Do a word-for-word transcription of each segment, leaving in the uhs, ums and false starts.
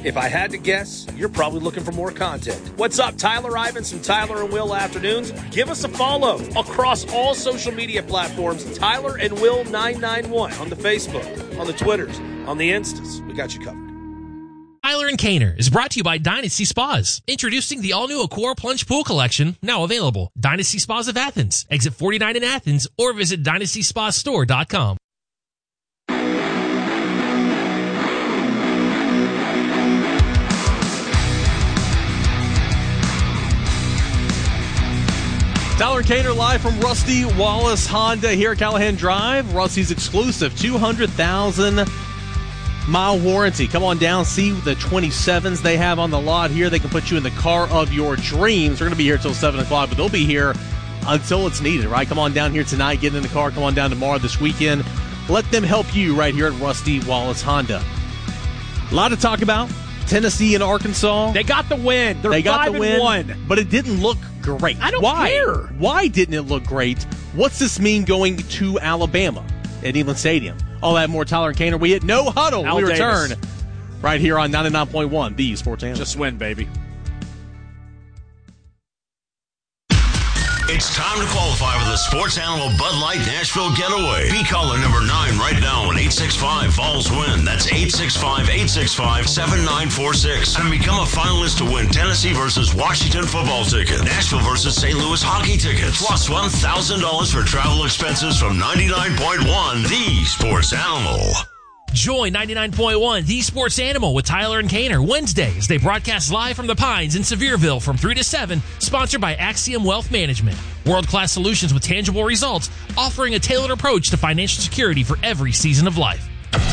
If I had to guess, you're probably looking for more content. What's up, Tyler Ivins from Tyler and Will Afternoons? Give us a follow across all social media platforms, Tyler and Will nine nine one on the Facebook, on the Twitters, on the Instas. We got you covered. Tyler and Kaner is brought to you by Dynasty Spas. Introducing the all-new Accor Plunge Pool Collection, now available. Dynasty Spas of Athens, exit forty-nine in Athens, or visit dynasty spa store dot com. Tyler and Kaner live from Rusty Wallace Honda here at Callahan Drive. Rusty's exclusive two hundred thousand mile warranty. Come on down, see the twenty-sevens they have on the lot here. They can put you in the car of your dreams. They're going to be here until seven o'clock, but they'll be here until it's needed, right? Come on down here tonight, get in the car. Come on down tomorrow, this weekend. Let them help you right here at Rusty Wallace Honda. A lot to talk about. Tennessee and Arkansas. They got the win. They're they got five the win, and one. But it didn't look great. I don't Why? care. Why didn't it look great? What's this mean going to Alabama at Neyland Stadium? All that more. Tyler and Kaner. We hit No Huddle. Al we Davis. return right here on ninety-nine point one, the Sports Animal. Just win, baby. It's time to qualify for the Sports Animal Bud Light Nashville Getaway. Be caller number nine right now at eight six five Falls Win. That's eight six five, eight six five, seven nine four six. And become a finalist to win Tennessee versus Washington football ticket, Nashville versus Saint Louis hockey tickets, plus one thousand dollars for travel expenses from ninety-nine point one, the Sports Animal. Join ninety-nine point one, The Sports Animal, with Tyler and Kaner Wednesdays. They broadcast live from the Pines in Sevierville from three to seven, sponsored by Axiom Wealth Management. World-class solutions with tangible results, offering a tailored approach to financial security for every season of life.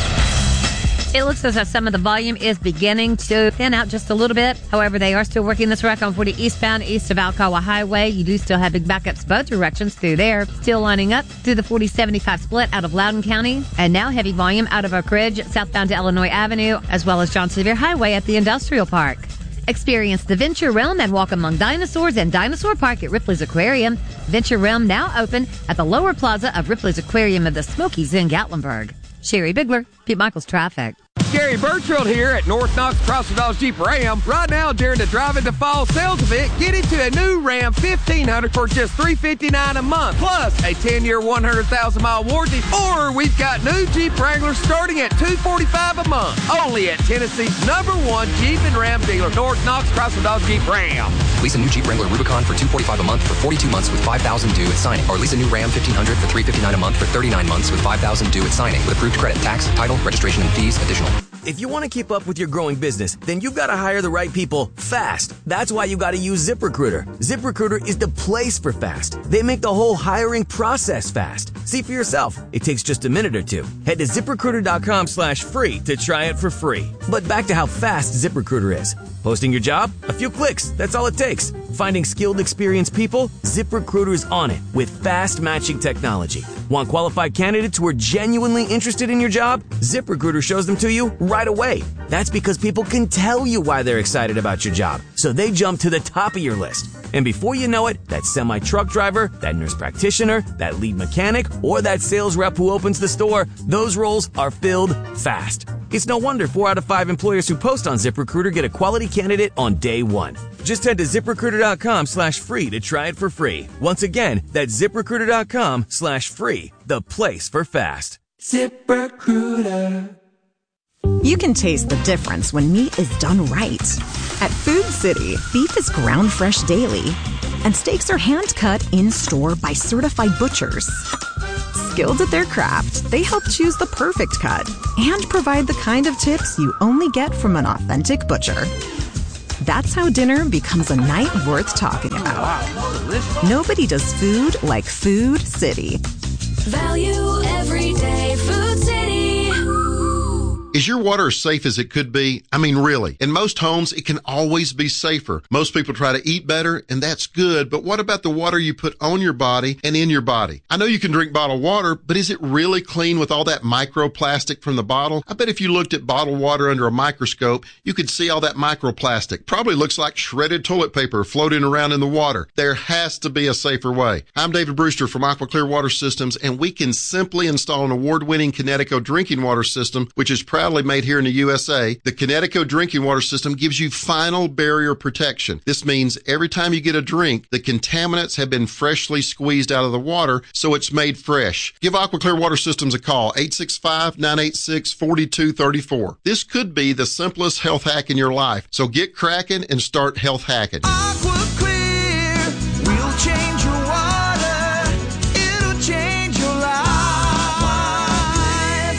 It looks as though some of the volume is beginning to thin out just a little bit. However, they are still working this wreck on forty eastbound east of Alcoa Highway. You do still have big backups both directions through there. Still lining up through the forty seventy-five split out of Loudoun County. And now heavy volume out of Oak Ridge, southbound to Illinois Avenue, as well as John Sevier Highway at the Industrial Park. Experience the Venture Realm and walk among dinosaurs in Dinosaur Park at Ripley's Aquarium. Venture Realm now open at the lower plaza of Ripley's Aquarium of the Smokies in Gatlinburg. Sherry Bigler, Pete Michaels Traffic. Gary Burchfield here at North Knox Chrysler Dodge Jeep Ram. Right now, during the Drive Into Fall sales event, get into a new Ram fifteen hundred for just three hundred fifty-nine dollars a month, plus a ten-year, one hundred thousand mile warranty. Or we've got new Jeep Wranglers starting at two hundred forty-five dollars a month. Only at Tennessee's number one Jeep and Ram dealer, North Knox Chrysler Dodge Jeep Ram. Lease a new Jeep Wrangler Rubicon for two hundred forty-five dollars a month for forty-two months with five thousand dollars due at signing. Or lease a new Ram fifteen hundred for three hundred fifty-nine dollars a month for thirty-nine months with five thousand dollars due at signing. With approved credit, tax, title, registration, and fees additional. If you want to keep up with your growing business, then you've got to hire the right people fast. That's why you got to use ZipRecruiter. ZipRecruiter is the place for fast. They make the whole hiring process fast. See for yourself. It takes just a minute or two. Head to ZipRecruiter.com slash free to try it for free. But back to how fast ZipRecruiter is. Posting your job? A few clicks. That's all it takes. Finding skilled, experienced people? ZipRecruiter is on it with fast matching technology. Want qualified candidates who are genuinely interested in your job? ZipRecruiter shows them to you right away. That's because people can tell you why they're excited about your job, so they jump to the top of your list. And before you know it, that semi-truck driver, that nurse practitioner, that lead mechanic, or that sales rep who opens the store, those roles are filled fast. It's no wonder four out of five employers who post on ZipRecruiter get a quality candidate on day one. Just head to ZipRecruiter.com slash free to try it for free. Once again, that's ZipRecruiter.com slash free, the place for fast. ZipRecruiter. You can taste the difference when meat is done right. At Food City, beef is ground fresh daily, and steaks are hand-cut in-store by certified butchers. Skilled at their craft, they help choose the perfect cut and provide the kind of tips you only get from an authentic butcher. That's how dinner becomes a night worth talking about. Wow, nobody does food like Food City. Value every day, Food City. Is your water as safe as it could be? I mean, really. In most homes, it can always be safer. Most people try to eat better, and that's good, but what about the water you put on your body and in your body? I know you can drink bottled water, but is it really clean with all that microplastic from the bottle? I bet if you looked at bottled water under a microscope, you could see all that microplastic. Probably looks like shredded toilet paper floating around in the water. There has to be a safer way. I'm David Brewster from Aqua Clear Water Systems, and we can simply install an award-winning Connecticut drinking water system, which is proud proudly made here in the U S A. The Connecticut drinking water system gives you final barrier protection. This means every time you get a drink, the contaminants have been freshly squeezed out of the water, so it's made fresh. Give AquaClear Water Systems a call, eight six five, nine eight six, four two three four. This could be the simplest health hack in your life, so get cracking and start health hacking. AquaClear will change your water. It'll change your life.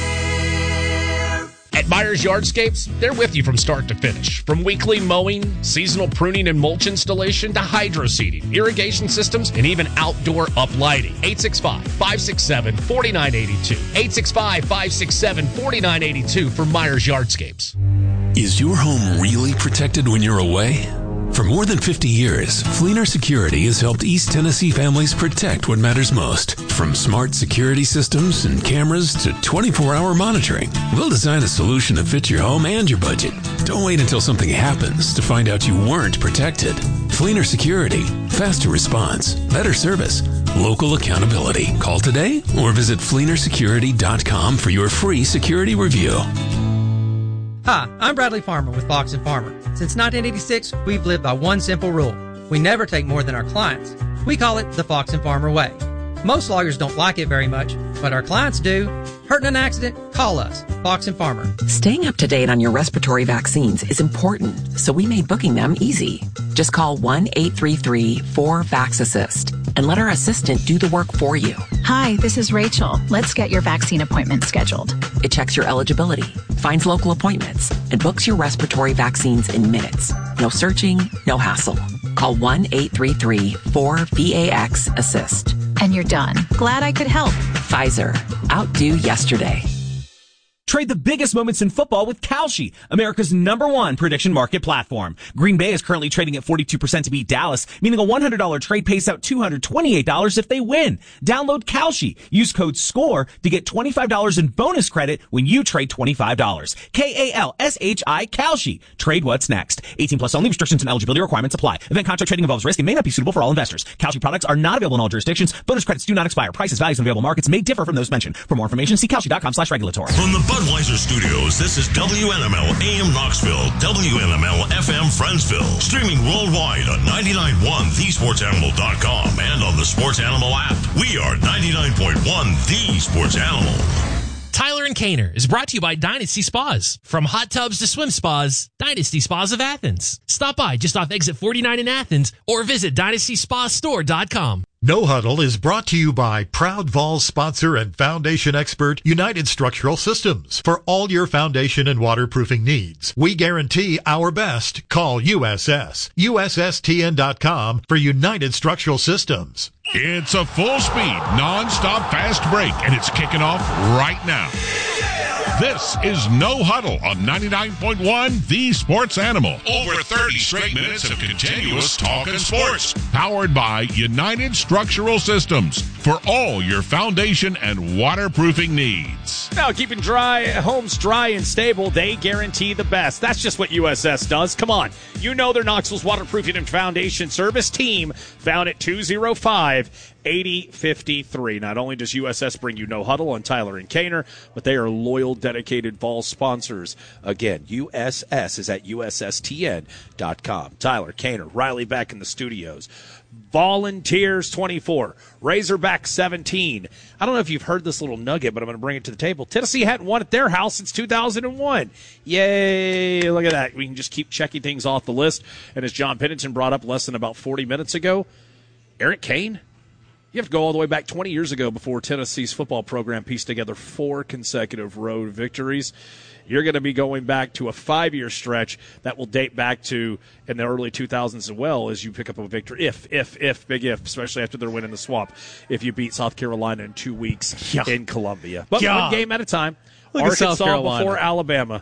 At Myers Yardscapes, they're with you from start to finish. From weekly mowing, seasonal pruning and mulch installation to hydro seeding, irrigation systems, and even outdoor uplighting. eight six five, five six seven, four nine eight two. eight six five, five six seven, four nine eight two for Myers Yardscapes. Is your home really protected when you're away? For more than fifty years, Fleener Security has helped East Tennessee families protect what matters most. From smart security systems and cameras to twenty-four hour monitoring, we'll design a solution that fits your home and your budget. Don't wait until something happens to find out you weren't protected. Fleener Security. Faster response, better service, local accountability. Call today or visit fleener security dot com for your free security review. Hi, I'm Bradley Farmer with Fox and Farmer. Since nineteen eighty-six, we've lived by one simple rule. We never take more than our clients. We call it the Fox and Farmer way. Most lawyers don't like it very much, but our clients do. Hurt in an accident? Call us, Fox and Farmer. Staying up to date on your respiratory vaccines is important, so we made booking them easy. Just call one eight three three, four, V A X assist and let our assistant do the work for you. Hi, this is Rachel. Let's get your vaccine appointment scheduled. It checks your eligibility, finds local appointments, and books your respiratory vaccines in minutes. No searching, no hassle. Call one eight three three, four, V A X assist. And you're done. Glad I could help. Pfizer. Outdo yesterday. Trade the biggest moments in football with Kalshi, America's number one prediction market platform. Green Bay is currently trading at forty-two percent to beat Dallas, meaning a one hundred dollars trade pays out two hundred twenty-eight dollars if they win. Download Kalshi. Use code SCORE to get twenty-five dollars in bonus credit when you trade twenty-five dollars. K A L S H I, Kalshi. Trade what's next. eighteen plus only. Restrictions and eligibility requirements apply. Event contract trading involves risk and may not be suitable for all investors. Kalshi products are not available in all jurisdictions. Bonus credits do not expire. Prices, values, and available markets may differ from those mentioned. For more information, see kalshi dot com slash regulatory. From the Budweiser Studios, this is W N M L A M Knoxville, W N M L F M Friendsville, streaming worldwide on ninety-nine point one the sports animal dot com and on the Sports Animal app. We are ninety-nine point one The Sports Animal. Tyler and Kaner is brought to you by Dynasty Spas. From hot tubs to swim spas, Dynasty Spas of Athens. Stop by just off exit forty-nine in Athens or visit dynasty spa store dot com. No Huddle is brought to you by proud Vols sponsor and foundation expert United Structural Systems. For all your foundation and waterproofing needs, we guarantee our best. Call U S S. U S S T N dot com for United Structural Systems. It's a full speed, non-stop fast break, and it's kicking off right now. This is No Huddle on ninety-nine point one The Sports Animal. Over thirty straight minutes of continuous talking sports. Powered by United Structural Systems for all your foundation and waterproofing needs. Now, keeping dry homes dry and stable, they guarantee the best. That's just what U S S does. Come on. You know they're Knoxville's waterproofing and foundation service team, found at two oh five, eighty fifty-three. Not only does U S S bring you No Huddle on Tyler and Kaner, but they are loyal, dedicated Vols sponsors. Again, U S S is at U S S T N dot com. Tyler, Kaner, Riley back in the studios. Volunteers twenty-four, Razorback seventeen. I don't know if you've heard this little nugget, but I'm going to bring it to the table. Tennessee hadn't won at their house since two thousand one. Yay, look at that. We can just keep checking things off the list. And as John Pennington brought up less than about forty minutes ago, Eric Kane, you have to go all the way back twenty years ago before Tennessee's football program pieced together four consecutive road victories. You're going to be going back to a five-year stretch that will date back to in the early two thousands as well as you pick up a victory. If, if, if, big if, especially after their win in the Swamp, if you beat South Carolina in two weeks yeah. in Columbia. But yeah. one game at a time. Look Arkansas South Carolina. Before Alabama.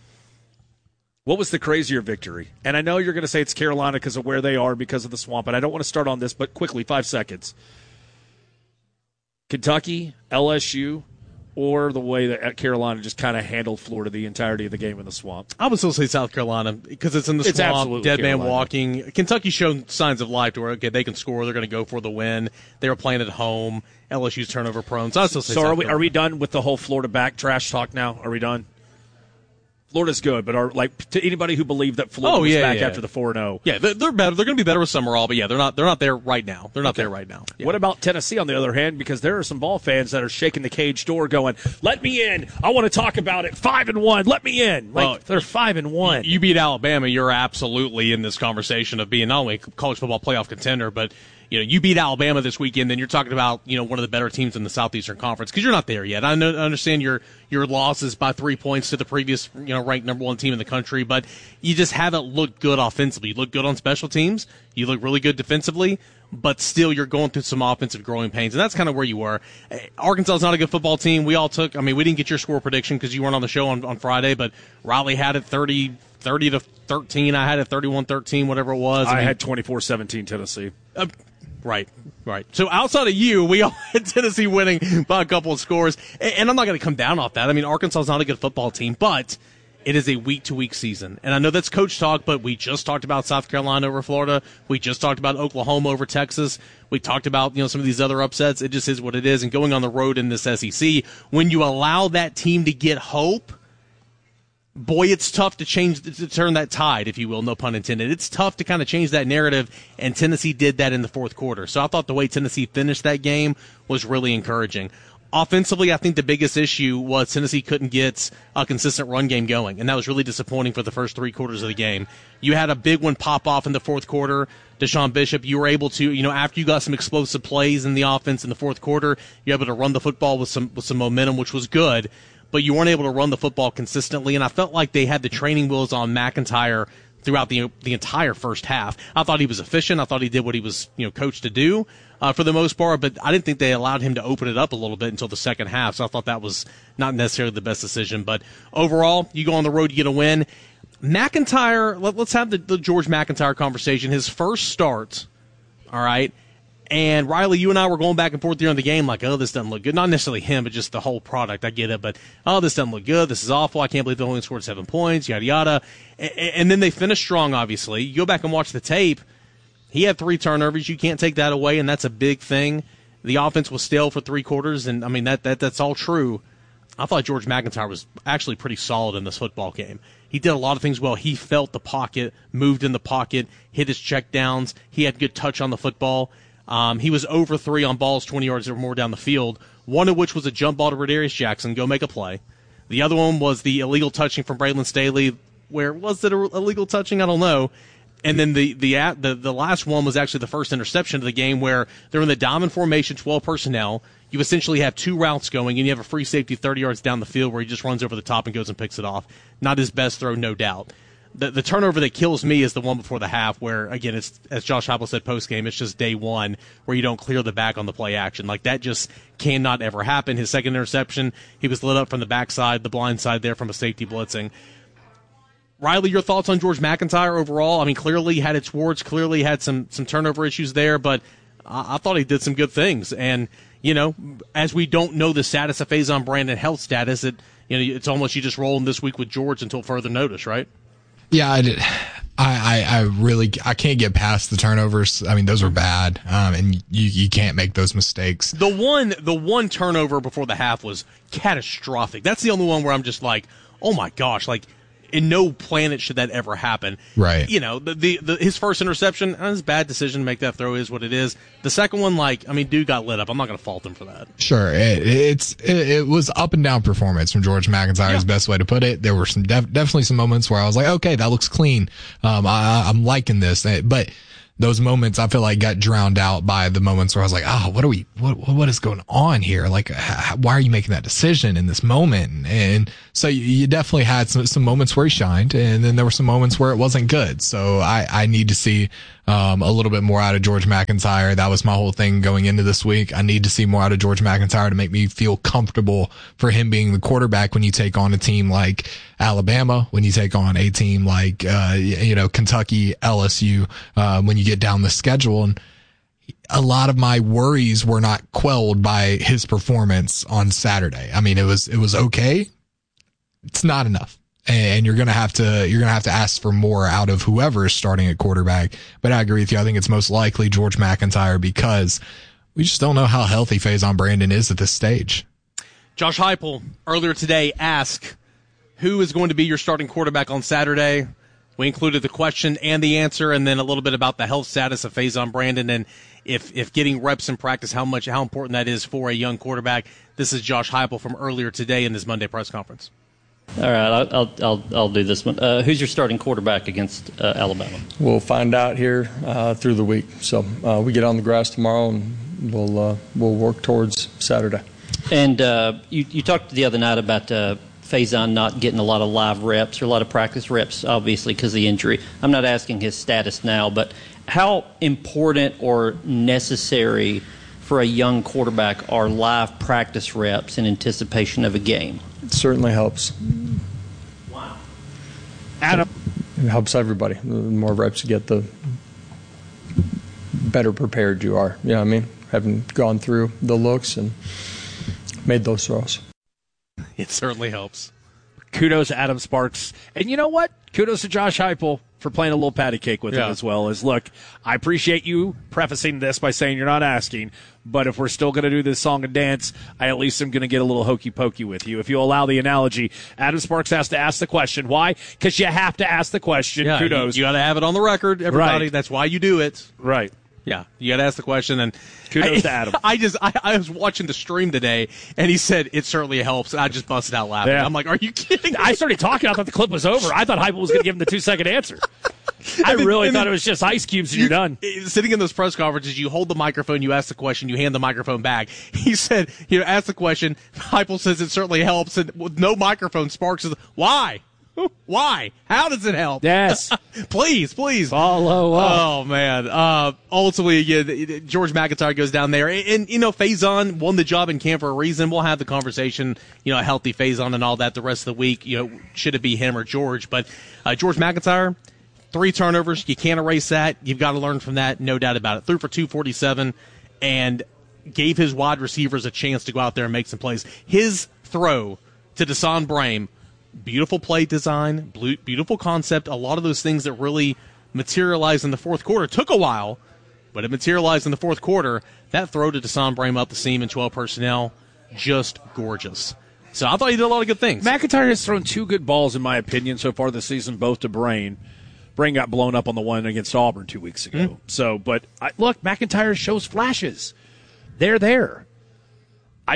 What was the crazier victory? And I know you're going to say it's Carolina because of where they are, because of the Swamp, and I don't want to start on this, but quickly, five seconds. Kentucky, L S U, or the way that Carolina just kind of handled Florida the entirety of the game in the Swamp? I would still say South Carolina because it's in the it's Swamp, dead Carolina. man walking. Kentucky showed signs of life to where, okay, they can score, they're going to go for the win. They were playing at home. L S U's turnover prone. So I still say So South are we, Carolina. are we done with the whole Florida back trash talk now? Are we done? Florida's good, but are like to anybody who believed that Florida oh, was yeah, back yeah. after the four and oh. Yeah, they're, they're better. They're going to be better with Summerall, but yeah, they're not. They're not there right now. They're not okay. there right now. Yeah. What about Tennessee on the other hand? Because there are some ball fans that are shaking the cage door, going, "Let me in! I want to talk about it. Five and one. Let me in." Like well, they're five and one. You beat Alabama, you're absolutely in this conversation of being not only a college football playoff contender, but you know, you beat Alabama this weekend, then you're talking about, you know, one of the better teams in the Southeastern Conference because you're not there yet. I, know, I understand your your losses by three points to the previous, you know, ranked number one team in the country, but you just haven't looked good offensively. You look good on special teams. You look really good defensively, but still you're going through some offensive growing pains, and that's kind of where you were. Arkansas is not a good football team. We all took, I mean, we didn't get your score prediction because you weren't on the show on, on Friday, but Riley had it thirty, thirty to thirteen. I had it thirty-one thirteen, whatever it was. I, I mean, had twenty-four seventeen Tennessee. Uh, Right, right. So outside of you, we all had Tennessee winning by a couple of scores. And I'm not going to come down off that. I mean, Arkansas is not a good football team, but it is a week-to-week season. And I know that's coach talk, but we just talked about South Carolina over Florida. We just talked about Oklahoma over Texas. We talked about, you know, some of these other upsets. It just is what it is. And going on the road in this S E C, when you allow that team to get hope, boy, it's tough to change, to turn that tide, if you will, no pun intended. It's tough to kind of change that narrative, and Tennessee did that in the fourth quarter. So I thought the way Tennessee finished that game was really encouraging. Offensively, I think the biggest issue was Tennessee couldn't get a consistent run game going, and that was really disappointing for the first three quarters of the game. You had a big one pop off in the fourth quarter. Deshaun Bishop, you were able to, you know, after you got some explosive plays in the offense in the fourth quarter, you were able to run the football with some with some momentum, which was good. But you weren't able to run the football consistently, and I felt like they had the training wheels on McIntyre throughout the the entire first half. I thought he was efficient. I thought he did what he was, you know, coached to do uh, for the most part, but I didn't think they allowed him to open it up a little bit until the second half, so I thought that was not necessarily the best decision. But overall, you go on the road, you get a win. McIntyre, let, let's have the, the George McIntyre conversation. His first start, all right, and Riley, you and I were going back and forth during the game like, oh, this doesn't look good. Not necessarily him, but just the whole product. I get it, but, oh, this doesn't look good. This is awful. I can't believe they only scored seven points, yada, yada. And, and then they finished strong, obviously. You go back and watch the tape. He had three turnovers. You can't take that away, and that's a big thing. The offense was stale for three quarters, and, I mean, that, that that's all true. I thought George McIntyre was actually pretty solid in this football game. He did a lot of things well. He felt the pocket, moved in the pocket, hit his checkdowns. He had good touch on the football. Um, he was over three on balls twenty yards or more down the field, one of which was a jump ball to Radarius Jackson, go make a play. The other one was the illegal touching from Braylon Staley. Where was it illegal touching? I don't know. And then the, the the the last one was actually the first interception of the game where they're in the diamond formation, twelve personnel. You essentially have two routes going, and you have a free safety thirty yards down the field where he just runs over the top and goes and picks it off. Not his best throw, no doubt. The, the turnover that kills me is the one before the half where, again, it's as Josh Heupel said post-game, it's just day one where you don't clear the back on the play action. Like, that just cannot ever happen. His second interception, he was lit up from the backside, the blind side there from a safety blitzing. Riley, your thoughts on George McIntyre overall? I mean, clearly had its warts, clearly had some, some turnover issues there, but I, I thought he did some good things. And, you know, as we don't know the status of Faison Brandon health status, it, you know, it's almost you just roll him this week with George until further notice, right? Yeah, I did. I, I, I really I can't get past the turnovers. I mean, those were bad, um, and you, you can't make those mistakes. The one the one turnover before the half was catastrophic. That's the only one where I'm just like, oh my gosh, like in no planet should that ever happen. Right. You know, the, the, the his first interception, uh, it's a bad decision to make that throw, is what it is. The second one, like, I mean, dude got lit up. I'm not going to fault him for that. Sure. It, it's, it, it was up and down performance from George McIntyre, is the best way to put it. There were some def- definitely some moments where I was like, okay, that looks clean. Um, I, I'm liking this. But those moments I feel like got drowned out by the moments where I was like, oh, what are we, what, what is going on here? Like, how, why are you making that decision in this moment? And so you, you definitely had some, some moments where he shined, and then there were some moments where it wasn't good. So I, I need to see, um, a little bit more out of George McIntyre. That was my whole thing going into this week. I need to see more out of George McIntyre to make me feel comfortable for him being the quarterback when you take on a team like Alabama, when you take on a team like, uh, you know, Kentucky, L S U, uh, when you get down the schedule. And a lot of my worries were not quelled by his performance on Saturday. I mean, it was, it was okay. It's not enough. And you're going to have to, you're going to have to ask for more out of whoever is starting at quarterback. But I agree with you. I think it's most likely George McIntyre because we just don't know how healthy Faison Brandon is at this stage. Josh Heupel earlier today asked who is going to be your starting quarterback on Saturday. We included the question and the answer, and then a little bit about the health status of Faison Brandon, and if if getting reps in practice, how much how important that is for a young quarterback. This is Josh Heupel from earlier today in this Monday press conference. All right, I'll I'll I'll do this one. Uh, who's your starting quarterback against uh, Alabama? We'll find out here uh, through the week. So uh, we get on the grass tomorrow, and we'll uh, we'll work towards Saturday. And uh, you you talked the other night about uh, Faison not getting a lot of live reps or a lot of practice reps, obviously because of the injury. I'm not asking his status now, but how important or necessary for a young quarterback are live practice reps in anticipation of a game? It certainly helps. Wow. Adam. It helps everybody. The more reps you get, the better prepared you are. You know what I mean? Having gone through the looks and made those throws. It certainly helps. Kudos to Adam Sparks. And you know what? Kudos to Josh Heupel for playing a little patty cake with yeah. him as well. As look, I appreciate you prefacing this by saying you're not asking, but if we're still going to do this song and dance, I at least am going to get a little hokey pokey with you. If you allow the analogy, Adam Sparks has to ask the question. Why? Because you have to ask the question. Yeah, Kudos. You, you got to have it on the record, everybody. Right. That's why you do it. Right. Yeah, you got to ask the question. And kudos I, to Adam. I just, I, I was watching the stream today, and he said it certainly helps. And I just busted out laughing. Yeah. I'm like, are you kidding me? I started talking. I thought the clip was over. I thought Heupel was going to give him the two-second answer. I then, really thought then, it was just ice cubes and you, you're done. Sitting in those press conferences, you hold the microphone, you ask the question, you hand the microphone back. He said, you know, ask the question. Heupel says it certainly helps. And with no microphone, Sparks says, why? Why? How does it help? Yes. please, please. Follow up. Oh, man. Uh, ultimately, yeah, George McIntyre goes down there. And, and, you know, Faison won the job in camp for a reason. We'll have the conversation, you know, a healthy Faison and all that the rest of the week. You know, should it be him or George? But uh, George McIntyre, three turnovers. You can't erase that. You've got to learn from that. No doubt about it. Threw for two forty-seven and gave his wide receivers a chance to go out there and make some plays. His throw to Desan Brame, beautiful play design, beautiful concept, a lot of those things that really materialized in the fourth quarter. Took a while, but it materialized in the fourth quarter. That throw to Desan Brame up the seam in twelve personnel, just gorgeous. So I thought he did a lot of good things. McIntyre has thrown two good balls, in my opinion, so far this season, both to Brain. Brain got blown up on the one against Auburn two weeks ago. Mm-hmm. So, but I, look, McIntyre shows flashes. They're there. I,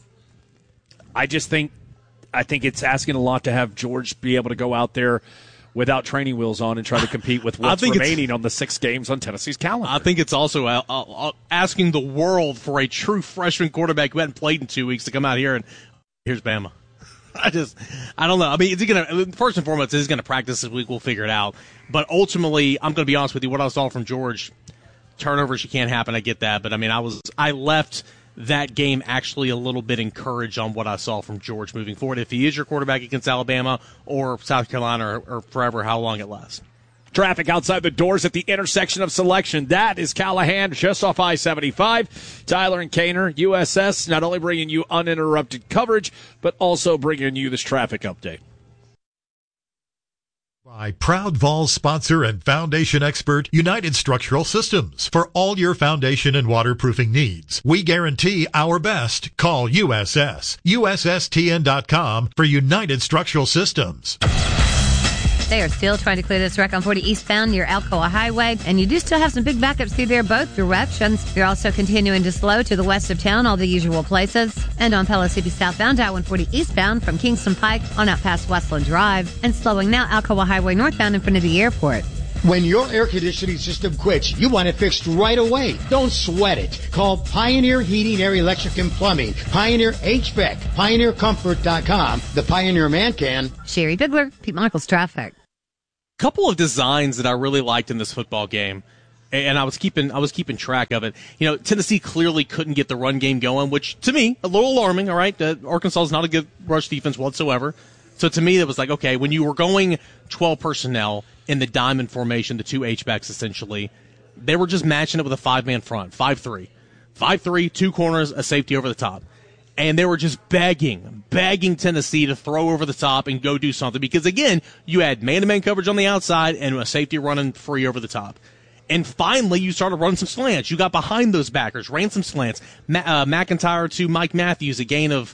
I just think, I think it's asking a lot to have George be able to go out there without training wheels on and try to compete with what's remaining on the six games on Tennessee's calendar. I think it's also uh, uh, asking the world for a true freshman quarterback who hadn't played in two weeks to come out here and here's Bama. I just, I don't know. I mean, is he going to, first and foremost, is he going to practice this week? We'll figure it out. But ultimately, I'm going to be honest with you, what I saw from George, turnovers, you can't happen. I get that. But I mean, I was, I left that game actually a little bit encouraged on what I saw from George moving forward. If he is your quarterback against Alabama or South Carolina or, or forever, how long it lasts. Traffic outside the doors at the intersection of Selection. That is Callahan, just off I seventy-five. Tyler and Kaner, U S S, not only bringing you uninterrupted coverage, but also bringing you this traffic update. By proud Vols sponsor and foundation expert United Structural Systems. For all your foundation and waterproofing needs, we guarantee our best. Call U S S. U S S T N dot com for United Structural Systems. They are still trying to clear this wreck on forty eastbound near Alcoa Highway, and you do still have some big backups through there both directions. You're also continuing to slow to the west of town, all the usual places. And on Pellissippi southbound, I one forty eastbound from Kingston Pike on out past Westland Drive, and slowing now Alcoa Highway northbound in front of the airport. When your air conditioning system quits, you want it fixed right away. Don't sweat it. Call Pioneer Heating, Air, Electric, and Plumbing. Pioneer H V A C. Pioneer Comfort dot com. The Pioneer Man can. Sherry Bigler, Pete Michaels Traffic. Couple of designs that I really liked in this football game, and I was keeping I was keeping track of it. You know, Tennessee clearly couldn't get the run game going, which to me a little alarming. All right, uh, Arkansas is not a good rush defense whatsoever. So to me, it was like, okay, when you were going twelve personnel in the diamond formation, the two H-backs essentially, they were just matching it with a five-man front, five three. five three, two corners, a safety over the top. And they were just begging, begging Tennessee to throw over the top and go do something. Because, again, you had man-to-man coverage on the outside and a safety running free over the top. And finally, you started running some slants. You got behind those backers, ran some slants. Ma- uh, McIntyre to Mike Matthews, a gain of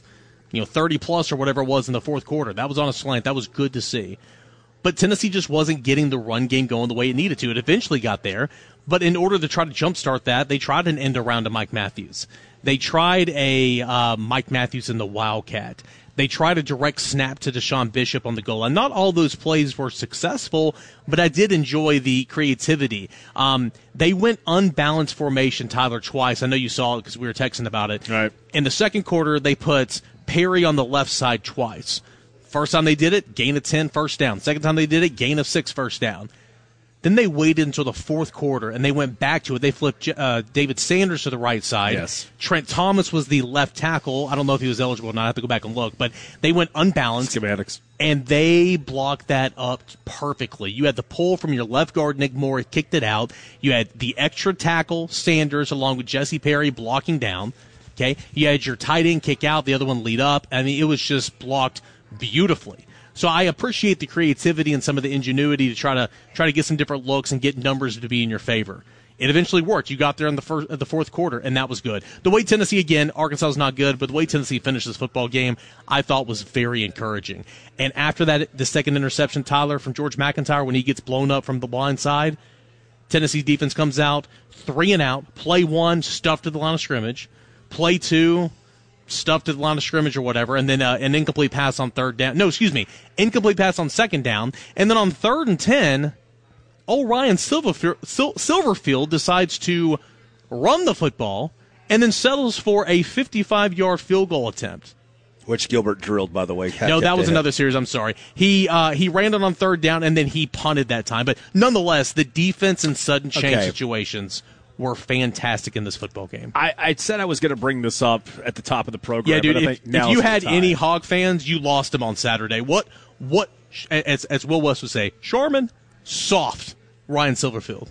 you know, thirty plus or whatever it was in the fourth quarter. That was on a slant. That was good to see. But Tennessee just wasn't getting the run game going the way it needed to. It eventually got there. But in order to try to jumpstart that, they tried an end around to Mike Matthews. They tried a uh, Mike Matthews in the Wildcat. They tried a direct snap to Deshaun Bishop on the goal line. Not all those plays were successful, but I did enjoy the creativity. Um, they went unbalanced formation, Tyler, twice. I know you saw it because we were texting about it. Right. In the second quarter, they put Perry on the left side twice. First time they did it, gain of ten, first down. Second time they did it, gain of six, first down. Then they waited until the fourth quarter, and they went back to it. They flipped uh, David Sanders to the right side. Yes. Trent Thomas was the left tackle. I don't know if he was eligible or not. I have to go back and look. But they went unbalanced. Schematics. And they blocked that up perfectly. You had the pull from your left guard, Nick Moore, kicked it out. You had the extra tackle, Sanders, along with Jesse Perry, blocking down. Okay, you had your tight end kick out, the other one lead up. I mean, it was just blocked beautifully. So I appreciate the creativity and some of the ingenuity to try to try to get some different looks and get numbers to be in your favor. It eventually worked. You got there in the first, the fourth quarter, and that was good. The way Tennessee, again, Arkansas is not good, but the way Tennessee finished this football game, I thought was very encouraging. And after that, the second interception, Tyler, from George McIntyre, when he gets blown up from the blind side, Tennessee defense comes out, three and out, play one, stuffed to the line of scrimmage, play two, stuffed at the line of scrimmage or whatever, and then uh, an incomplete pass on third down. No, excuse me, incomplete pass on second down. And then on third and ten, old Ryan Silverfield, Sil- Silverfield decides to run the football and then settles for a fifty-five-yard field goal attempt. Which Gilbert drilled, by the way. No, that was another series. I'm sorry. He uh, he ran it on third down, and then he punted that time. But nonetheless, the defense in sudden change Okay. situations were fantastic in this football game. I, I said I was going to bring this up at the top of the program. Yeah, dude. but I If, think now if you is the had time. any Hog fans, you lost them on Saturday. What? What? As as Will West would say, Sharman, soft. Ryan Silverfield.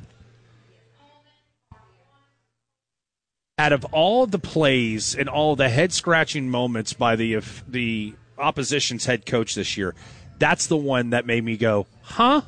Out of all the plays and all the head-scratching moments by the if the opposition's head coach this year, that's the one that made me go, huh?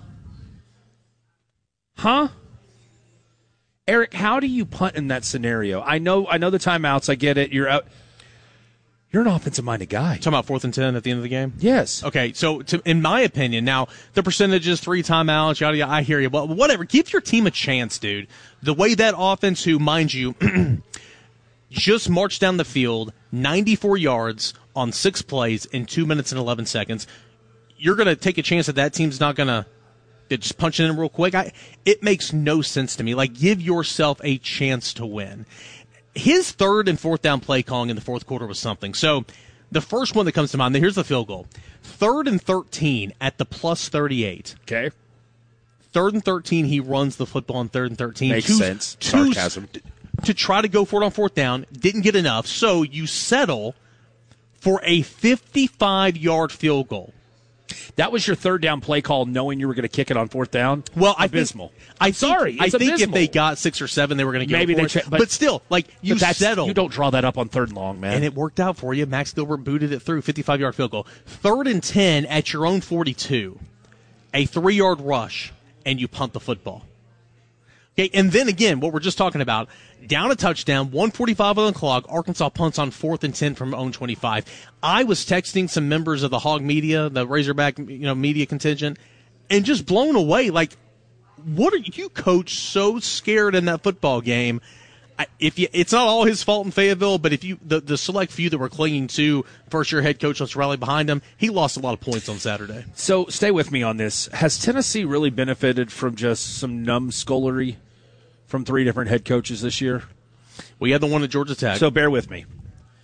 Huh? Eric, how do you punt in that scenario? I know I know the timeouts. I get it. You're out. You're an offensive-minded guy. Talking about fourth and ten at the end of the game? Yes. Okay, so to, in my opinion, now, the percentages, three timeouts, yada, yada, I hear you. But whatever, give your team a chance, dude. The way that offense, who, mind you, just marched down the field ninety-four yards on six plays in two minutes and eleven seconds, you're going to take a chance that that team's not going to just punch it in real quick. I, it makes no sense to me. Like, give yourself a chance to win. His third and fourth down play calling in the fourth quarter was something. So the first one that comes to mind, here's the field goal. Third and thirteen at the plus thirty-eight. Okay. Third and thirteen, he runs the football on third and thirteen. Makes Two- sense. two- Sarcasm. To try to go for it on fourth down, didn't get enough, so you settle for a fifty-five-yard field goal. That was your third down play call, knowing you were going to kick it on fourth down? Well, I abysmal. Think, I I'm sorry. Think, It's I think abysmal. if they got six or seven, they were going to go Maybe for they it. tra- but, but- still, like, you But that's- settle. You don't draw that up on third and long, man. And it worked out for you. Max Gilbert booted it through, fifty-five-yard field goal. Third and ten at your own forty-two, a three-yard rush, and you punt the football. Okay, and then again, what we're just talking about, down a touchdown, one forty-five on the clock, Arkansas punts on fourth and ten from own twenty-five. I was texting some members of the Hog media, the Razorback, you know, media contingent, and just blown away. Like, what are you, coach, so scared in that football game? I- If you, it's not all his fault in Fayetteville, but if you, the, the select few that were clinging to first-year head coach, let's rally behind him, he lost a lot of points on Saturday. So stay with me on this. Has Tennessee really benefited from just some numbskullery from three different head coaches this year? We had the one at Georgia Tech. So bear with me.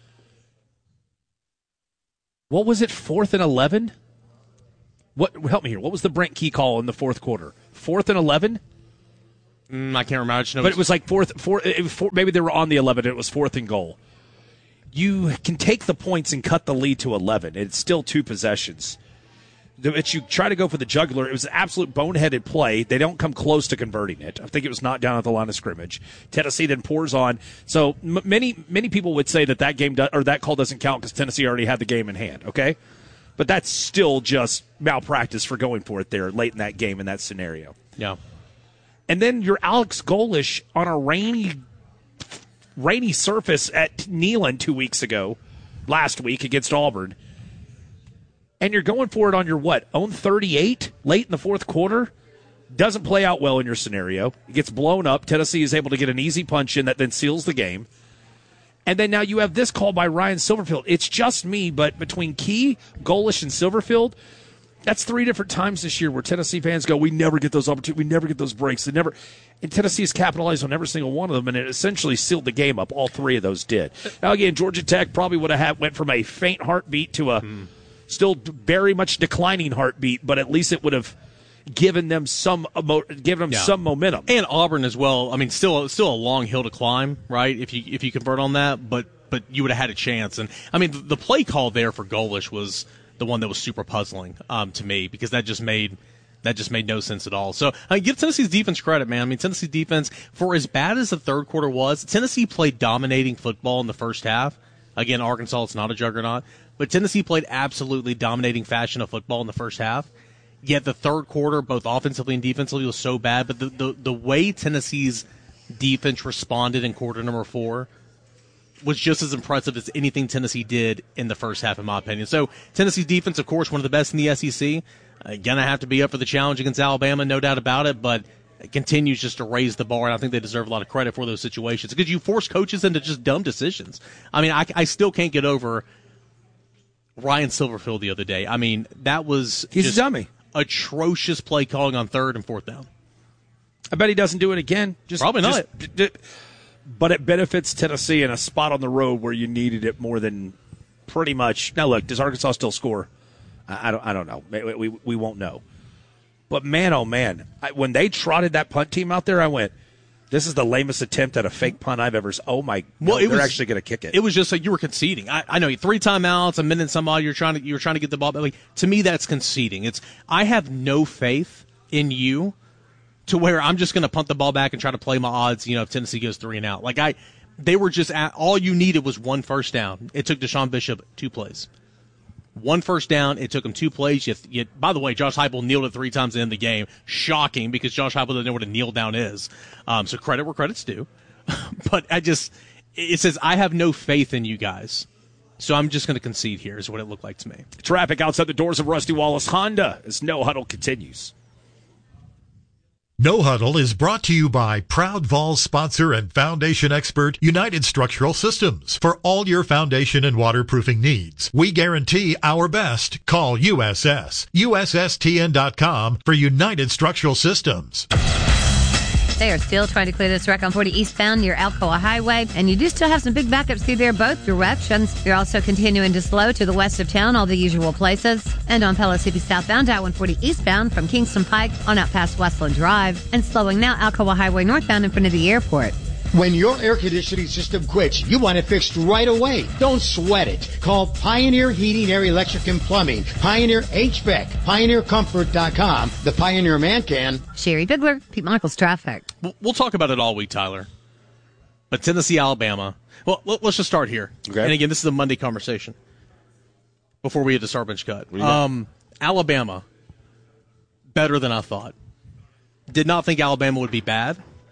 What was it, fourth and eleven? What help me here? What was the Brent Key call in the fourth quarter? Fourth and eleven? Mm, I can't remember. I just know But it was like fourth, four, it was four, maybe they were on the eleven. It was fourth and goal. You can take the points and cut the lead to eleven. It's still two possessions. But you try to go for the jugular. It was an absolute boneheaded play. They don't come close to converting it. I think it was not down at the line of scrimmage. Tennessee then pours on. So m- many many people would say that that game do- or that call doesn't count because Tennessee already had the game in hand. Okay, but that's still just malpractice for going for it there late in that game in that scenario. Yeah. And then you're Alex Golish on a rainy, rainy surface at Neyland two weeks ago, last week against Auburn. And you're going for it on your, what, own thirty-eight late in the fourth quarter? Doesn't play out well in your scenario. It gets blown up. Tennessee is able to get an easy punch in that then seals the game. And then now you have this call by Ryan Silverfield. It's just me, but between Key, Golish, and Silverfield, that's three different times this year where Tennessee fans go, we never get those opportunities, we never get those breaks. They never, and Tennessee has capitalized on every single one of them, and it essentially sealed the game up. All three of those did. Now, again, Georgia Tech probably would have had, went from a faint heartbeat to a hmm. still very much declining heartbeat, but at least it would have given them some given them yeah. some momentum. And Auburn as well. I mean, still still a long hill to climb, right? If you if you convert on that, but but you would have had a chance. And I mean, the, the play call there for Golish was the one that was super puzzling um, to me, because that just made that just made no sense at all. So I mean, give Tennessee's defense credit, man. I mean, Tennessee's defense, for as bad as the third quarter was, Tennessee played dominating football in the first half. Again, Arkansas, it's not a juggernaut, but Tennessee played absolutely dominating fashion of football in the first half. Yet the third quarter, both offensively and defensively, was so bad. But the, the, the way Tennessee's defense responded in quarter number four was just as impressive as anything Tennessee did in the first half, in my opinion. So Tennessee's defense, of course, one of the best in the S E C. Uh, going to have to be up for the challenge against Alabama, no doubt about it. But it continues just to raise the bar, and I think they deserve a lot of credit for those situations, because you force coaches into just dumb decisions. I mean, I, I still can't get over Ryan Silverfield the other day. I mean, that was He's just a dummy. Atrocious play calling on third and fourth down. I bet he doesn't do it again. Just, Probably not. Just, but it benefits Tennessee in a spot on the road where you needed it more than pretty much. Now, look, does Arkansas still score? I, I don't. I don't know. We, we we won't know. But man, oh man, I, when they trotted that punt team out there, I went, "This is the lamest attempt at a fake punt I've ever." Oh my! Well, no, it they're was, actually going to kick it. It was just like you were conceding. I, I know three timeouts, a minute and some odd. You're trying to you're trying to get the ball. But like, to me, that's conceding. It's I have no faith in you to where I'm just going to punt the ball back and try to play my odds. You know, if Tennessee goes three and out, like I, they were just at, all you needed was one first down. It took Deshaun Bishop two plays. One first down, it took him two plays. You, you, by the way, Josh Heupel kneeled it three times in the game. Shocking, because Josh Heupel doesn't know what a kneel down is. Um, so credit where credit's due. But I just, it says, I have no faith in you guys. So I'm just going to concede here is what it looked like to me. Traffic outside the doors of Rusty Wallace Honda as No Huddle continues. No Huddle is brought to you by proud Vols sponsor and foundation expert United Structural Systems. For all your foundation and waterproofing needs, we guarantee our best. Call U S S. U S S T N dot com for United Structural Systems. They are still trying to clear this wreck on forty eastbound near Alcoa Highway, and you do still have some big backups through there both directions. You're also continuing to slow to the west of town, all the usual places, and on Pellissippi southbound, I one forty eastbound from Kingston Pike on out past Westland Drive, and slowing now Alcoa Highway northbound in front of the airport. When your air conditioning system quits, you want it fixed right away. Don't sweat it. Call Pioneer Heating, Air, Electric, and Plumbing. Pioneer H V A C. Pioneer Comfort dot com. The Pioneer Man can. Sherry Bigler, Pete Michaels Traffic. We'll talk about it all week, Tyler. But Tennessee, Alabama. Well, let's just start here. Okay. And again, this is a Monday conversation before we hit the Start Bench Cut. Um, Alabama, better than I thought. Did not think Alabama would be bad.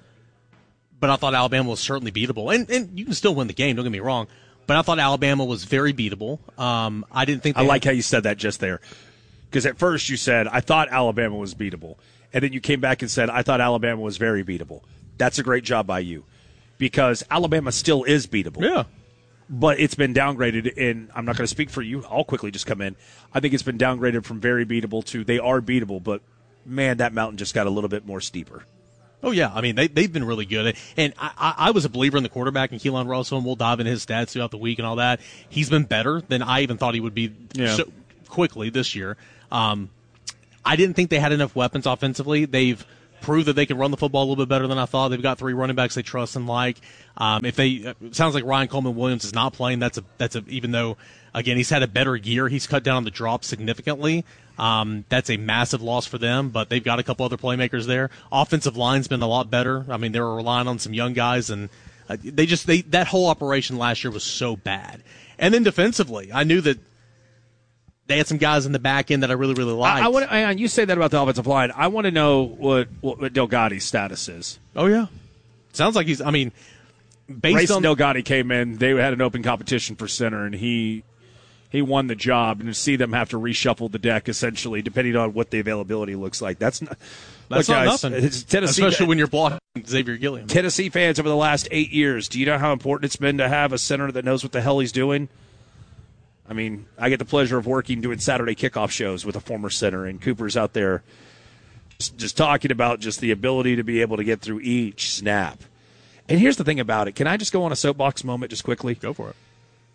But I thought Alabama was certainly beatable. And and you can still win the game, don't get me wrong. But I thought Alabama was very beatable. Um, I didn't think I like had- how you said that just there. Because at first you said, I thought Alabama was beatable. And then you came back and said, I thought Alabama was very beatable. That's a great job by you. Because Alabama still is beatable. Yeah. But it's been downgraded, and I'm not going to speak for you. I'll quickly just come in. I think it's been downgraded from very beatable to they are beatable. But, man, that mountain just got a little bit more steeper. Oh, yeah. I mean, they, they've been really good. And I, I, I was a believer in the quarterback in Keelan Russell, and we'll dive into his stats throughout the week and all that. He's been better than I even thought he would be yeah. so quickly this year. Um, I didn't think they had enough weapons offensively. They've proved that they can run the football a little bit better than I thought. They've got three running backs they trust and like. Um, if they, it sounds like Ryan Coleman Williams is not playing. That's a, that's a, even though, again, he's had a better year, he's cut down on the drops significantly. Um, that's a massive loss for them, but they've got a couple other playmakers there. Offensive line's been a lot better. I mean, they were relying on some young guys, and uh, they just they that whole operation last year was so bad. And then defensively, I knew that they had some guys in the back end that I really, really liked. I, I want to, you say that about the offensive line. I want to know what what, what Delgado's status is. Oh yeah, sounds like he's. I mean, based Rayson on Delgado came in. They had an open competition for center, and he he won the job. And to see them have to reshuffle the deck, essentially, depending on what the availability looks like, that's not that's look, not guys, nothing. It's Tennessee, Especially when you're blocking Xavier Gilliam. Tennessee fans over the last eight years, do you know how important it's been to have a center that knows what the hell he's doing? I mean, I get the pleasure of working doing Saturday kickoff shows with a former center, and Cooper's out there just, just talking about just the ability to be able to get through each snap. And here's the thing about it. Can I just go on a soapbox moment just quickly? Go for it.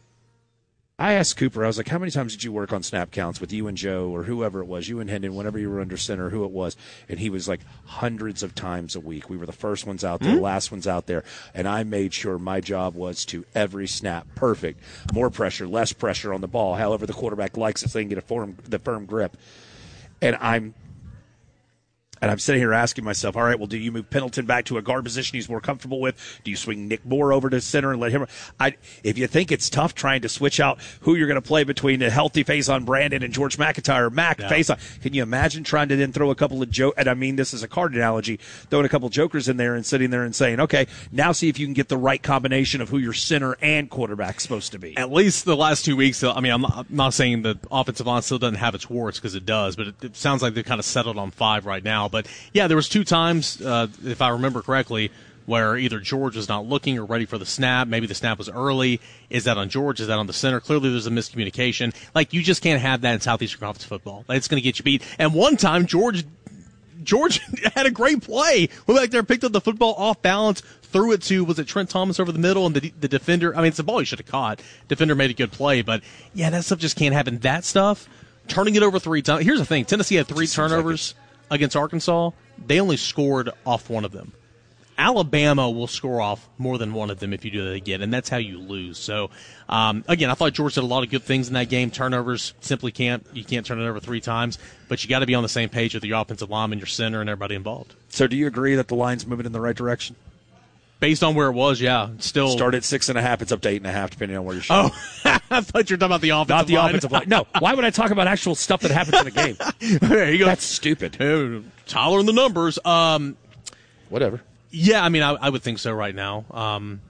I asked Cooper, I was like, how many times did you work on snap counts with you and Joe or whoever it was, you and Hendon, whenever you were under center, who it was? And he was like, hundreds of times a week. We were the first ones out there, Mm-hmm. last ones out there. And I made sure my job was to every snap perfect. More pressure, less pressure on the ball. However the quarterback likes it so they can get a firm, the firm grip. And I'm And I'm sitting here asking myself, all right, well, do you move Pendleton back to a guard position he's more comfortable with? Do you swing Nick Moore over to center and let him? I, if you think it's tough trying to switch out who you're going to play between the healthy face-on Brandon and George McIntyre, Mac Yeah. face-on, can you imagine trying to then throw a couple of jokes? And I mean, this is a card analogy, throwing a couple of jokers in there and sitting there and saying, okay, now see if you can get the right combination of who your center and quarterback's supposed to be. At least the last two weeks, I mean, I'm not, I'm not saying the offensive line still doesn't have its warts because it does, but it, it sounds like they've kind of settled on five right now. But, yeah, there was two times, uh, if I remember correctly, where either George was not looking or ready for the snap. Maybe the snap was early. Is that on George? Is that on the center? Clearly there's a miscommunication. Like, you just can't have that in Southeastern Conference football. It's going to get you beat. And one time, George George had a great play. Went back there, picked up the football off balance, threw it to, was it Trent Thomas over the middle, and the, the defender, I mean, it's a ball he should have caught. Defender made a good play, but, yeah, that stuff just can't happen. That stuff, turning it over three times. Here's the thing. Tennessee had three turnovers against Arkansas. They only scored off one of them. Alabama will score off more than one of them if you do that again, and that's how you lose. So, um, again, I thought George did a lot of good things in that game. Turnovers simply can't. You can't turn it over three times, but you got to be on the same page with your offensive lineman, your center, and everybody involved. So do you agree that the line's moving in the right direction? Based on where it was, yeah. Still start at six and a half. It's up to eight and a half, depending on where you're shooting. Oh, I thought you were talking about the offensive Not the line. offensive line. No. Why would I talk about actual stuff that happens in a game? There you go. That's stupid. Hey, Tyler and the numbers. Um, Whatever. Yeah, I mean, I, I would think so right now. Um,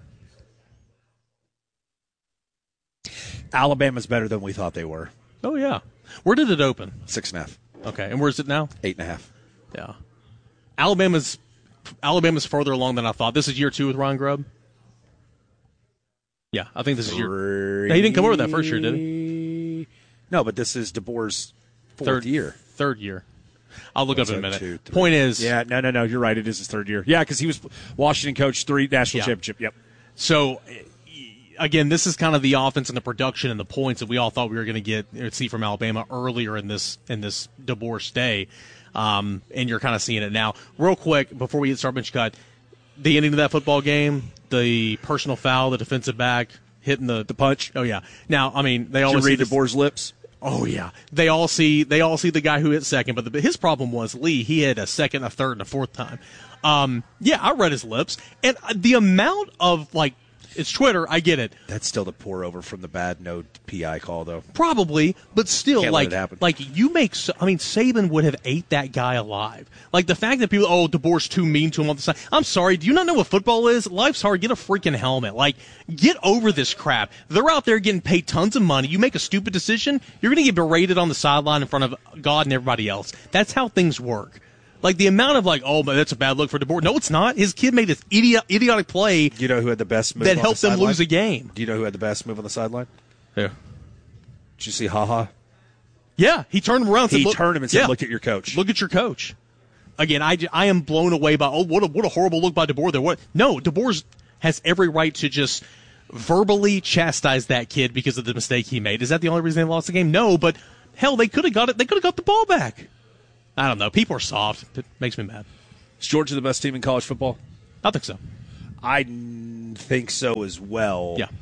Alabama's better than we thought they were. Oh, yeah. Where did it open? Six and a half. Okay, and where's it now? Eight and a half. Yeah. Alabama's Alabama's further along than I thought. This is year two with Ron Grubb? Yeah, I think this is year... No, he didn't come over that first year, did he? No, but this is DeBoer's fourth third year. Third year. I'll look What's up in a that, minute. two, Point is... Yeah, no, no, no, you're right. It is his third year. Yeah, because he was Washington coach, three national Yeah. championship. Yep. So, again, this is kind of the offense and the production and the points that we all thought we were going to get or see from Alabama earlier in this in this DeBoer stay, um, and you're kind of seeing it now. Real quick, before we get started, bench cut, the ending of that football game, the personal foul, the defensive back hitting the the punch. Oh yeah. Now, I mean, they Did always you read see this- DeBoer's lips? Oh yeah, they all see they all see the guy who hit second, but the, his problem was Lee. He hit a second, a third, and a fourth time. Um, yeah, I read his lips, and the amount of like, it's Twitter. I get it. That's still the pour over from the bad no P I call, though. Probably, but still, Can't let like, it happen. like you make. So- I mean, Saban would have ate that guy alive. Like the fact that people, oh, DeBoer's too mean to him on the side. I'm sorry. Do you not know what football is? Life's hard. Get a freaking helmet. Like, get over this crap. They're out there getting paid tons of money. You make a stupid decision, you're going to get berated on the sideline in front of God and everybody else. That's how things work. Like the amount of like, oh, but that's a bad look for DeBoer. No, it's not. His kid made this idiot, idiotic play. Do you know who had the best move that on helped the them sideline? lose a game? Do you know who had the best move on the sideline? Yeah. Did you see Ha Ha? Yeah, he turned him around. And He said, look, turned him and said, yeah, "Look at your coach. Look at your coach." Again, I, I am blown away by oh what a what a horrible look by DeBoer there. What? No, DeBoer has every right to just verbally chastise that kid because of the mistake he made. Is that the only reason they lost the game? No, but hell, they could have got it. They could have got the ball back. I don't know. People are soft. It makes me mad. Is Georgia the best team in college football? I think so. I n- think so as well. Yeah.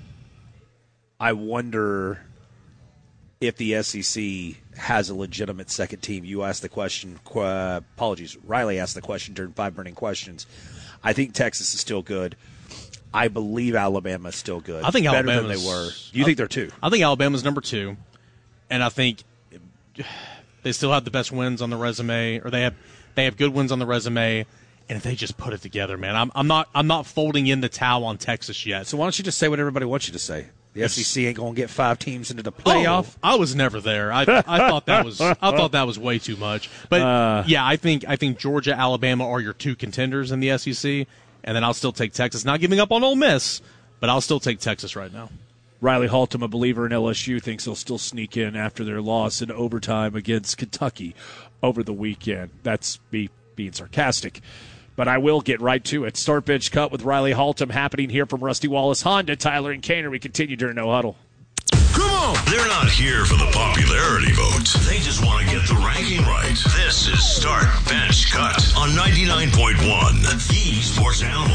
I wonder if the S E C has a legitimate second team. You asked the question. Qu- apologies. Riley asked the question during Five Burning Questions. I think Texas is still good. I believe Alabama is still good. I think better Alabama's, than they were. Do you think they're two? I think Alabama's number two, and I think they still have the best wins on the resume, or they have they have good wins on the resume, And if they just put it together, man, I'm, I'm not I'm not folding in the towel on Texas yet. So why don't you just say what everybody wants you to say? The S E C ain't going to get five teams into the playoff. Oh, I was never there. I, I thought that was I thought that was way too much. But Uh. yeah, I think I think Georgia, Alabama are your two contenders in the S E C, and then I'll still take Texas. Not giving up on Ole Miss, but I'll still take Texas right now. Riley Haltom, a believer in L S U, thinks they'll still sneak in after their loss in overtime against Kentucky over the weekend. That's me being sarcastic. But I will get right to it. Start Bench Cut with Riley Haltom happening here from Rusty Wallace Honda. Tyler and Kaner, we continue during No Huddle. Come on! They're not here for the popularity vote. They just want to get the ranking right. This is Start Bench Cut on ninety-nine point one, the Sports Animal.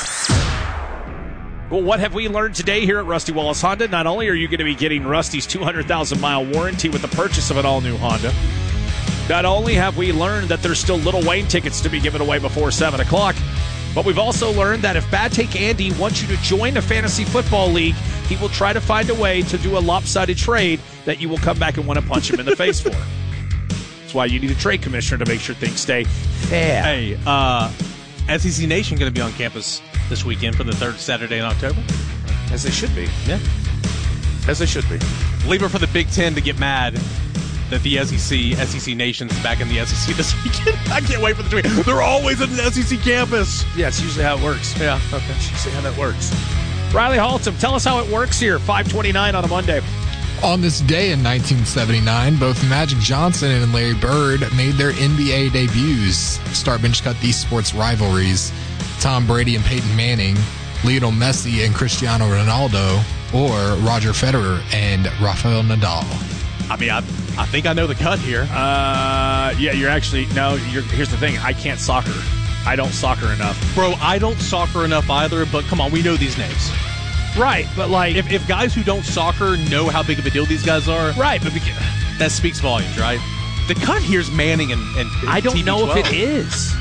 Well, what have we learned today here at Rusty Wallace Honda? Not only are you going to be getting Rusty's two hundred thousand mile warranty with the purchase of an all-new Honda, not only have we learned that there's still Little Wayne tickets to be given away before seven o'clock, but we've also learned that if Bad Take Andy wants you to join a fantasy football league, he will try to find a way to do a lopsided trade that you will come back and want to punch him in the face for. That's why you need a trade commissioner to make sure things stay fair. Hey, uh, S E C Nation going to be on campus this weekend for the third Saturday in October? As they should be. Yeah. As they should be. Leave it for the Big Ten to get mad that the S E C, S E C Nation's back in the S E C this weekend. I can't wait for the tweet. They're always at the S E C campus. Yeah, it's usually how it works. Yeah, okay. That's usually how that works. Riley Haltom, tell us how it works here, five twenty-nine on a Monday. On this day in nineteen seventy-nine, both Magic Johnson and Larry Bird made their N B A debuts. Start Bench Cut these sports rivalries. Tom Brady and Peyton Manning, Lionel Messi and Cristiano Ronaldo, or Roger Federer and Rafael Nadal. I mean, I, I think I know the cut here. Uh, yeah, you're actually, no, you're, here's the thing. I can't soccer. I don't soccer enough. Bro, I don't soccer enough either, but come on, we know these names. Right, but like... If, if guys who don't soccer know how big of a deal these guys are... Right, but... Because, that speaks volumes, right? The cut here's Manning and, and I don't T B twelve. know if it is.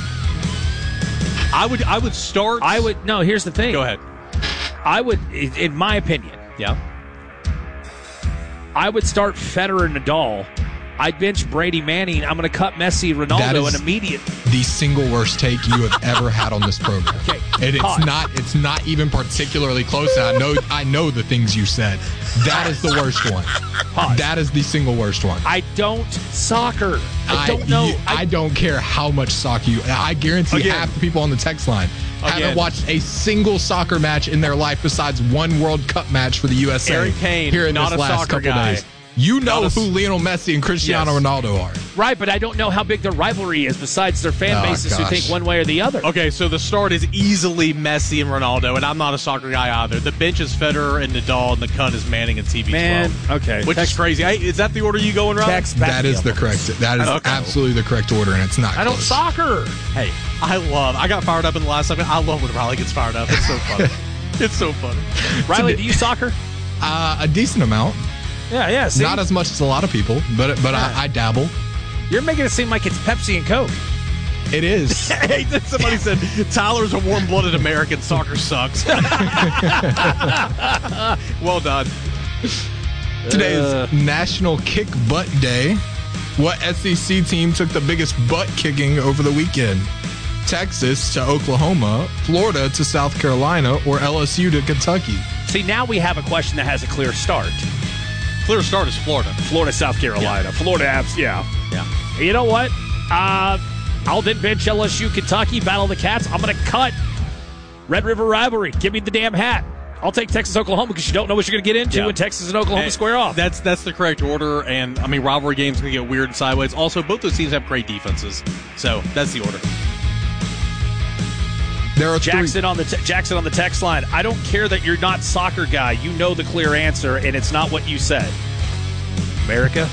I would I would start... I would... No, here's the thing. Go ahead. I would, in my opinion... Yeah? I would start Federer and Nadal. I'd bench Brady Manning. I'm going to cut Messi, Ronaldo, and immediate. The single worst take you have ever had on this program. Okay, and it's pause. not. It's not even particularly close. I know. I know the things you said. That is the worst one. Pause. That is the single worst one. I don't soccer. I, I don't know. You, I, I don't care how much soccer you. I guarantee Again. half the people on the text line Again. haven't watched a single soccer match in their life besides one World Cup match for the U S A. Aaron Kane, here in not this a last soccer couple guy. days. You know Not a- who Lionel Messi and Cristiano Yes. Ronaldo are. Right, but I don't know how big their rivalry is besides their fan Oh, bases who gosh. think one way or the other. Okay, so the start is easily Messi and Ronaldo, and I'm not a soccer guy either. The bench is Federer and Nadal, and the cut is Manning and T B twelve. Man, okay. Which Text- is crazy. Hey, is that the order you going, Rob? Text back That me is up the on correct. this. That is Okay. absolutely the correct order, and it's not. I don't close. soccer. Hey, I love. I got fired up in the last second. I love when Riley gets fired up. It's so funny. It's so funny. Riley, do you soccer? Uh, a decent amount. Yeah, yeah. See? Not as much as a lot of people, but but Yeah. I, I dabble. You're making it seem like it's Pepsi and Coke. It is. Hey, somebody said Tyler's a warm-blooded American. Soccer sucks. Well done. Today Uh. is National Kick Butt Day. What S E C team took the biggest butt kicking over the weekend? Texas to Oklahoma, Florida to South Carolina, or L S U to Kentucky? See, now we have a question that has a clear start. Clear start is Florida. Florida, South Carolina. Florida, abs- yeah. Yeah. You know what? Uh, I'll then bench L S U, Kentucky, Battle of the Cats. I'm going to cut Red River Rivalry. Give me the damn hat. I'll take Texas, Oklahoma because you don't know what you're going to get into Yeah. when Texas and Oklahoma Hey, square off. That's that's the correct order, and I mean rivalry games can get weird and sideways. Also, both those teams have great defenses, so that's the order. There are Jackson three. on the te- Jackson on the text line. I don't care that you're not soccer guy. You know the clear answer, and it's not what you said. America.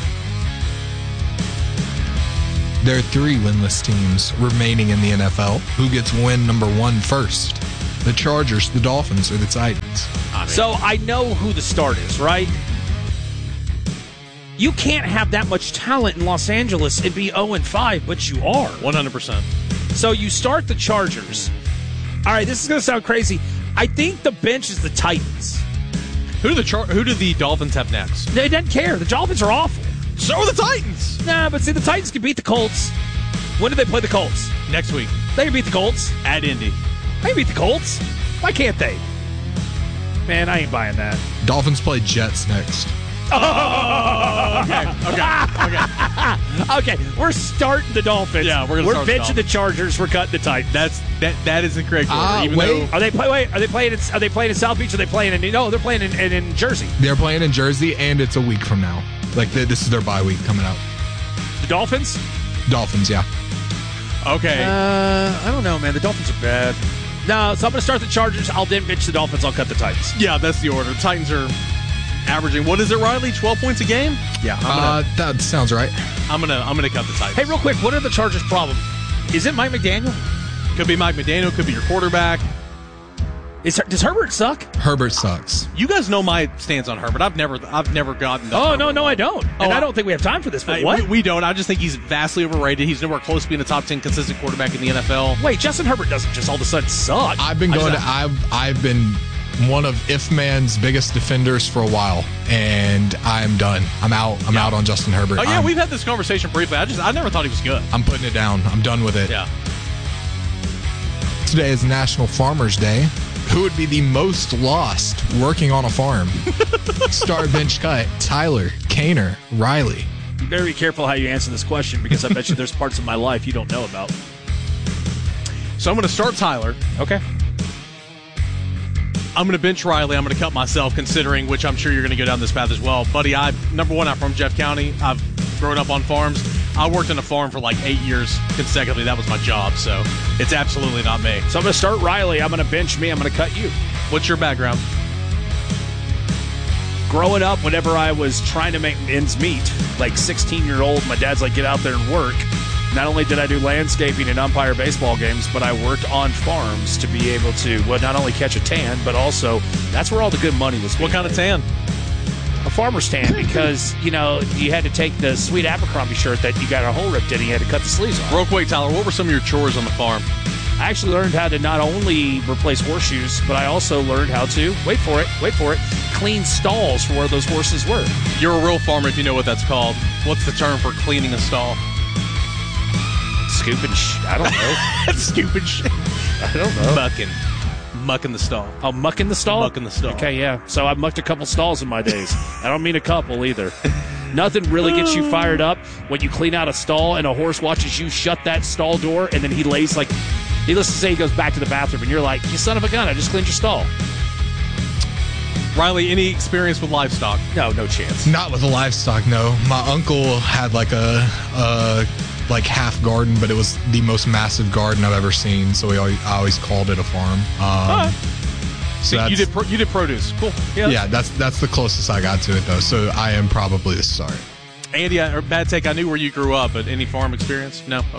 There are three winless teams remaining in the N F L. Who gets win number one first? The Chargers, the Dolphins, or the Titans? So I know who the start is, right? You can't have that much talent in Los Angeles and be oh and five, but you are. one hundred percent. So you start the Chargers. All right, this is going to sound crazy. I think the bench is the Titans. Who do the Char- Who do the Dolphins have next? They doesn't care. The Dolphins are awful. So are the Titans. Nah, but see, the Titans can beat the Colts. When do they play the Colts? Next week. They can beat the Colts. At Indy. They can beat the Colts. Why can't they? Man, I ain't buying that. Dolphins play Jets next. Oh, okay, okay, okay. Okay, we're starting the Dolphins. Yeah, we're gonna we're start the benching Dolphins. the Chargers. We're cutting the Titans. That's that. That is the correct order. Ah, even wait. though Are they play? Wait, are they playing? In, are they playing in South Beach? Or are they playing in? No, they're playing in, in, in Jersey. They're playing in Jersey, and it's a week from now. Like th- this is their bye week coming up. The Dolphins. Dolphins, yeah. okay, Uh, I don't know, man. The Dolphins are bad. No, so I'm going to start the Chargers. I'll then bench the Dolphins. I'll cut the Titans. yeah, that's the order. Titans are averaging. What is it, Riley? Twelve points a game. Yeah, I'm gonna, Uh, that sounds right. I'm gonna, I'm gonna cut the Titans. Hey, real quick, what are the Chargers' problem? Is it Mike McDaniel? Could be Mike McDaniel. Could be your quarterback. Is does Herbert suck? Herbert sucks. You guys know my stance on Herbert. I've never, I've never gotten. To Oh Herbert. no, no, I don't. And Oh, I don't think we have time for this. But Uh, what? We, we don't. I just think he's vastly overrated. He's nowhere close to being a top ten consistent quarterback in the N F L. Wait, Justin Herbert doesn't just all of a sudden suck. I've been I going to. just- I've I've been one of If Man's biggest defenders for a while, and I'm done. I'm out. I'm out on Justin Herbert. Oh yeah, I'm, we've had this conversation briefly. I just, I never thought he was good. I'm putting it down. I'm done with it. Yeah. Today is National Farmers Day. Who would be the most lost working on a farm? Star bench cut. Tyler, Kaner, Riley. Be very careful how you answer this question because I bet you there's parts of my life you don't know about. So I'm going to start Tyler. Okay. I'm going to bench Riley. I'm going to cut myself, considering which I'm sure you're going to go down this path as well. Buddy, I number one, I'm from Jeff County. I've grown up on farms. I worked on a farm for like eight years consecutively. That was my job, so it's absolutely not me. So I'm going to start Riley. I'm going to bench me. I'm going to cut you. What's your background? Growing up, whenever I was trying to make ends meet, like sixteen-year-old, my dad's like, get out there and work. Not only did I do landscaping and umpire baseball games, but I worked on farms to be able to, well, not only catch a tan, but also that's where all the good money was. What kind of tan? A farmer's tan, because, you know, you had to take the sweet Abercrombie shirt that you got a hole ripped in, and you had to cut the sleeves off. Real quick, Tyler, what were some of your chores on the farm? I actually learned how to not only replace horseshoes, but I also learned how to, wait for it, wait for it, clean stalls for where those horses were. You're a real farmer if you know what that's called. What's the term for cleaning a stall? Scooping sh- I don't know. Scooping shit. I don't know. Mucking. Mucking the stall. Oh, mucking the stall? Mucking the stall. Okay, yeah. So I've mucked a couple stalls in my days. I don't mean a couple either. Nothing really gets you fired up when you clean out a stall and a horse watches you shut that stall door, and then he lays like, needless to say, he goes back to the bathroom, and you're like, you son of a gun, I just cleaned your stall. Riley, any experience with livestock? No, no chance. Not with the livestock, no. My uncle had like a, a like half garden, but it was the most massive garden I've ever seen. So we always, I always called it a farm. Um, so you that's- did pro- you did produce. Cool. Yeah. yeah, that's that's the closest I got to it though. So I am probably the start. Andy, I- or bad take. I knew where you grew up, but any farm experience? No. Okay.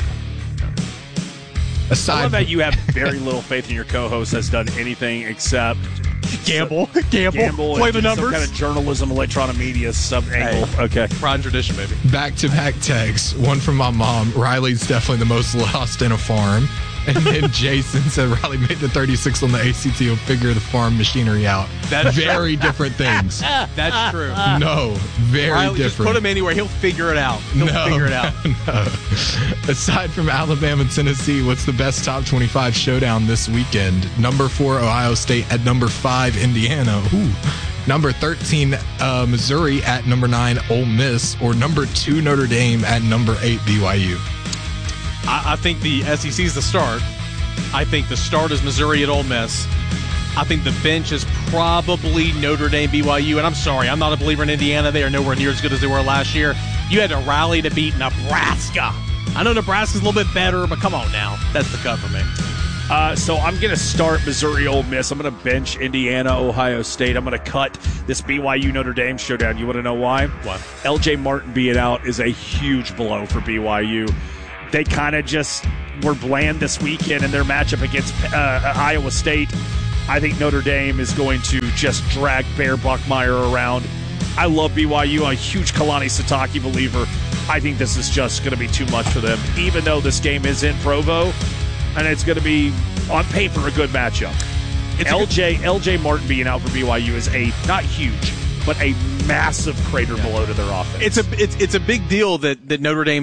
I Aside love that from- you have very little faith in your co-host has done anything except Gamble, gamble, gamble, play and the do numbers. Some kind of journalism, electronic media sub angle. Okay, pride and tradition, baby. Back-to-back texts. One from my mom. Riley's definitely the most lost in a farm. And then Jason said Riley made the thirty-six on the A C T. Will figure the farm machinery out. That's very different things. That's true. No, very Riley, different. Just put him anywhere. He'll figure it out. He'll no, figure it out. No. Aside from Alabama and Tennessee, what's the best top twenty-five showdown this weekend? Number four, Ohio State at number five, Indiana. Ooh. Number thirteen, uh, Missouri at number nine, Ole Miss, or number two, Notre Dame at number eight, B Y U. I, I think the S E C is the start. I think the start is Missouri at Ole Miss. I think the bench is probably Notre Dame, B Y U. And I'm sorry, I'm not a believer in Indiana. They are nowhere near as good as they were last year. You had to rally to beat Nebraska. I know Nebraska's a little bit better, but come on now. That's the cut for me. Uh, so I'm going to start Missouri Ole Miss. I'm going to bench Indiana, Ohio State. I'm going to cut this B Y U Notre Dame showdown. You want to know why? Why? L J Martin being out is a huge blow for B Y U. They kind of just were bland this weekend in their matchup against uh, Iowa State. I think Notre Dame is going to just drag Bear Buckmeyer around. I love B Y U. I'm a huge Kalani Sitake believer. I think this is just going to be too much for them, even though this game is in Provo, and it's going to be, on paper, a good matchup. It's L J L J Martin being out for B Y U is a, not huge, but a massive crater blow to their offense. It's a it's it's a big deal that, that Notre Dame